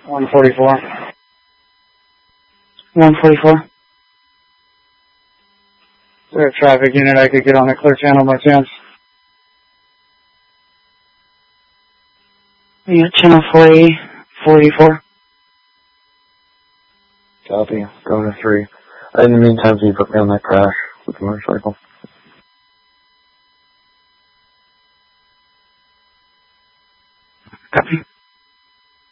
144. 144. Is there a traffic unit I could get on the clear channel by chance? Yeah, channel 44. Copy. Going to 3. In the meantime, can you put me on that crash with the motorcycle? Copy.